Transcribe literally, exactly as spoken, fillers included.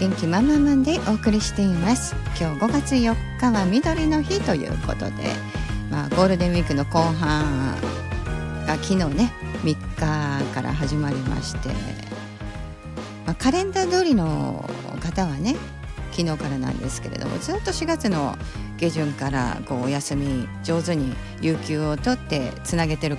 元気マンマンマンでお送りしています。今日ごがつよっかは緑の日ということで、まあ、ゴールデンウィークの後半が昨日ねみっかから始まりまして、まあ、カレンダー通りの方はね昨日からなんですけれども、ずっとしがつの下旬からこうお休み上手に有給を取ってつなげてる